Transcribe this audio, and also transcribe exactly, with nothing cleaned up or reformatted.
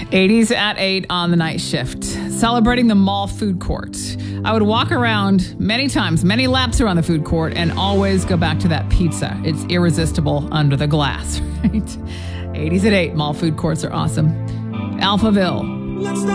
eighties at eight on the night shift, celebrating the mall food court. I would walk around many times, many laps around the food court, and always go back to that pizza. It's irresistible under the glass, right? eighties at eight, mall food courts are awesome. Alphaville.